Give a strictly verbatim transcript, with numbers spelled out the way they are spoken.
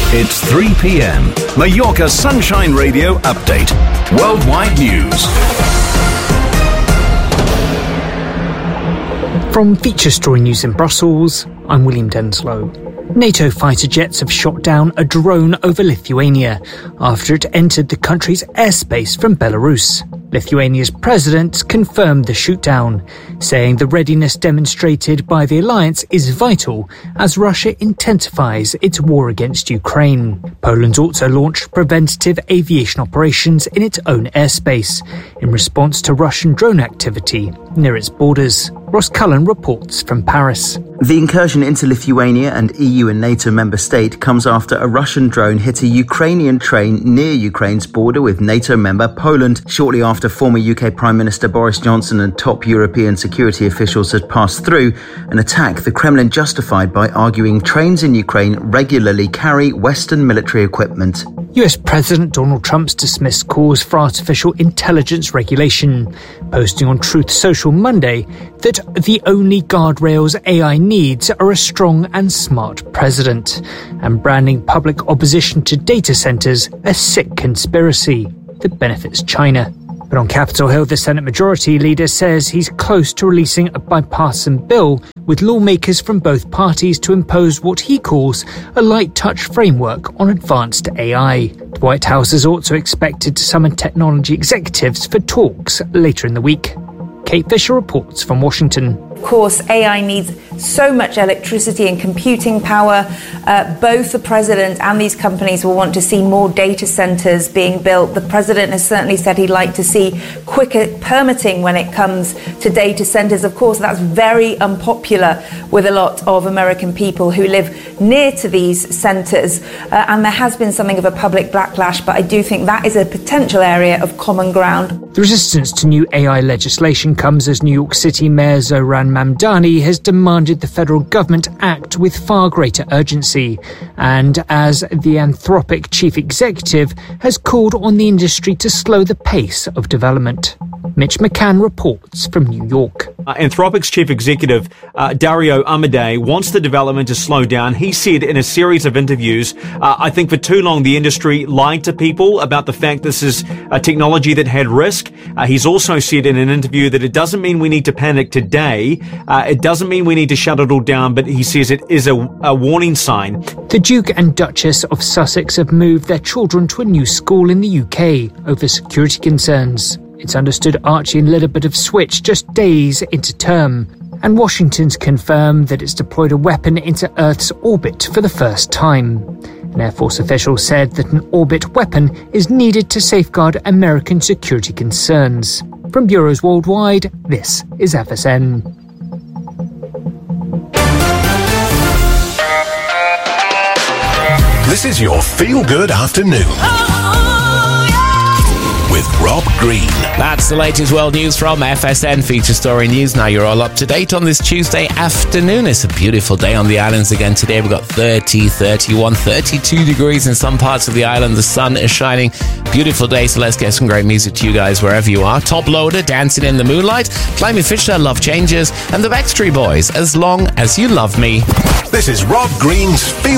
It's three p.m. Mallorca Sunshine Radio Update. Worldwide news. From Feature Story News in Brussels, I'm William Denslow. NATO fighter jets have shot down a drone over Lithuania after it entered the country's airspace from Belarus. Lithuania's president confirmed the shootdown, saying the readiness demonstrated by the alliance is vital as Russia intensifies its war against Ukraine. Poland also launched preventative aviation operations in its own airspace in response to Russian drone activity near its borders. Ross Cullen reports from Paris. The incursion into Lithuania, an E U and NATO member state, comes after a Russian drone hit a Ukrainian train near Ukraine's border with NATO member Poland, shortly after former U K Prime Minister Boris Johnson and top European security officials had passed through an attack the Kremlin justified by arguing trains in Ukraine regularly carry Western military equipment. U S President Donald Trump's dismissed calls for artificial intelligence regulation, posting on Truth Social Monday that the only guardrails A I needs are a strong and smart president, and branding public opposition to data centers a sick conspiracy that benefits China. But on Capitol Hill, the Senate Majority Leader says he's close to releasing a bipartisan bill with lawmakers from both parties to impose what he calls a light touch framework on advanced A I. The White House is also expected to summon technology executives for talks later in the week. Kate Fisher reports from Washington. Of course, A I needs so much electricity and computing power. Uh, both the president and these companies will want to see more data centers being built. The president has certainly said he'd like to see quicker permitting when it comes to data centers. Of course, that's very unpopular with a lot of American people who live near to these centers. Uh, and there has been something of a public backlash, but I do think that is a potential area of common ground. The resistance to new A I legislation comes as New York City Mayor Zohran Mamdani has demanded the federal government act with far greater urgency, and as the Anthropic chief executive has called on the industry to slow the pace of development. Mitch McCann reports from New York. Uh, Anthropic's chief executive, uh, Dario Amodei, wants the development to slow down. He said in a series of interviews, uh, I think for too long the industry lied to people about the fact this is a technology that had risk. Uh, he's also said in an interview that it doesn't mean we need to panic today. Uh, it doesn't mean we need to shut it all down, but he says it is a, a warning sign. The Duke and Duchess of Sussex have moved their children to a new school in the U K over security concerns. It's understood Archie and Lilibet have switched just days into term, and Washington's confirmed that it's deployed a weapon into Earth's orbit for the first time. An Air Force official said that an orbit weapon is needed to safeguard American security concerns. From bureaus worldwide, this is F S N. This is your feel-good afternoon. With Rob Green. That's the latest world news from F S N Feature Story News. Now you're all up to date on this Tuesday afternoon. It's a beautiful day on the islands again today. We've got thirty, thirty-one, thirty-two degrees in some parts of the island. The sun is shining. Beautiful day, so let's get some great music to you guys wherever you are. Top Loader, Dancing in the Moonlight, Climate Fisher, Love Changes, and the Backstreet Boys, As Long As You Love Me. This is Rob Green's Feel